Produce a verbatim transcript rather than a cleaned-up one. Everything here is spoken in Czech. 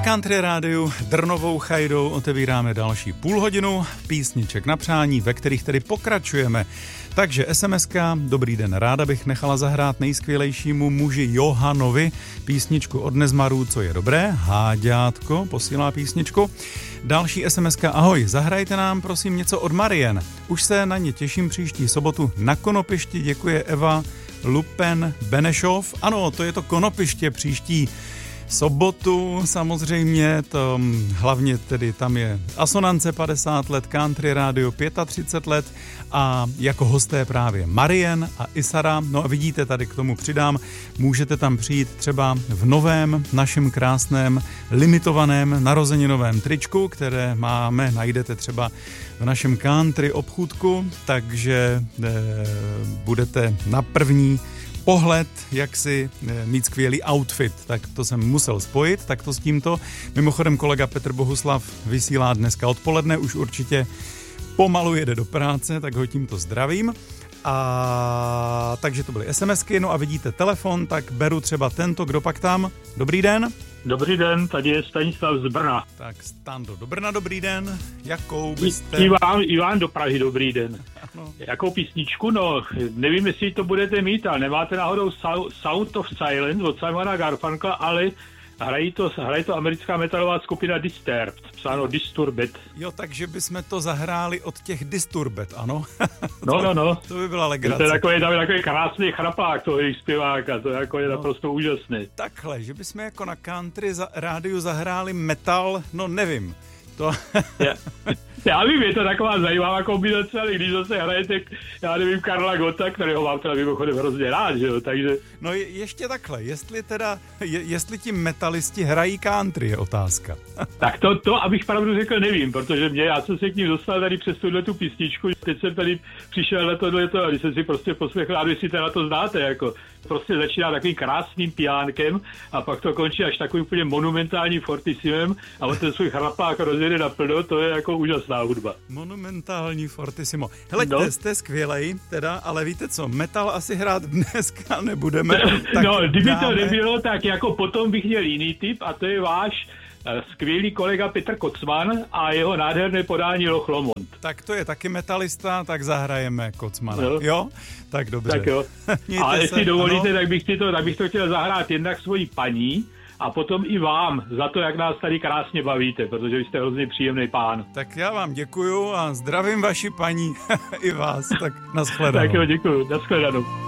Country Rádiu Drnovou chajdou otevíráme další půl hodinu písniček na přání, ve kterých tedy pokračujeme. Takže es em eska, dobrý den, ráda bych nechala zahrát nejskvělejšímu muži Johanovi písničku od Nezmarů, co je dobré, Háďátko posílá písničku. Další es em eska, ahoj, zahrajte nám prosím něco od Marien. Už se na ně těším příští sobotu na Konopišti, děkuje Eva Lupen Benešov. Ano, to je to Konopiště příští sobotu, samozřejmě, to hlavně tedy tam je Asonance padesát let, Country Radio třicet pět let a jako hosté právě Marien a Isara. No a vidíte, tady k tomu přidám, můžete tam přijít třeba v novém našem krásném limitovaném narozeninovém tričku, které máme, najdete třeba v našem country obchůdku, takže e, budete na první pohled, jak si mít skvělý outfit, tak to jsem musel spojit, tak to s tímto. Mimochodem kolega Petr Bohuslav vysílá dneska odpoledne, už určitě pomalu jede do práce, tak ho tímto zdravím. A takže to byly SMSky, no a vidíte telefon, tak beru třeba tento, kdo pak tam. Dobrý den. Dobrý den, tady je Stanislav z Brna. Tak Stando do Brna, dobrý den. Jakou byste... Iván, Iván do Prahy, dobrý den. Ano. Jakou písničku? No, nevím, jestli to budete mít, ale nemáte náhodou Sound of Silence od Simona Garfunkla, ale hrají to, hrají to americká metalová skupina Disturbed, psáno Disturbed. Jo, takže bychom to zahráli od těch Disturbed, ano? No, to, no, no. To by byla legrace. To je takový, takový krásný chrapák toho jejich zpěváka, to je jako je no, naprosto úžasný. Takhle, že bychom jako na country za, rádiu zahráli metal, no nevím. To... já, já vím, je to taková zajímavá kombinace, ale když zase hrajete, já nevím, Karla Gotta, kterého mám teda mimochodem hrozně rád, že jo, takže... No je, ještě takhle, jestli teda, je, jestli ti metalisti hrají country, je otázka. Tak to, to, abych pravdu řekl, nevím, protože mě, já jsem se k ním dostal tady přes tuhle tu písničku, teď jsem tady přišel na tohle to, a když jsem si prostě poslechl, a vy si teda to znáte, jako prostě začíná takovým krásným piánkem a pak to končí až takovým úplně monumentálním fortissimem a on ten svůj chrapák rozjede naplno, to je jako úžasná hudba. Monumentální fortissimo. Hele, no. jste skvělej, teda, ale víte co, metal asi hrát dneska nebudeme. Tak no, kdyby dáme... to nebylo, tak jako potom bych měl jiný tip a to je váš skvělý kolega Petr Kocman a jeho nádherné podání Loch Lomond. Tak to je taky metalista, tak zahrajeme Kocmana. No. Jo? Tak dobře. Tak jo. A jestli se, dovolíte, tak bych, to, tak bych to chtěl zahrát jednak svojí paní a potom i vám za to, jak nás tady krásně bavíte, protože vy jste hrozně příjemný pán. Tak já vám děkuju a zdravím vaši paní i vás. Tak nashledanou. Tak jo, děkuju. Nashledanou.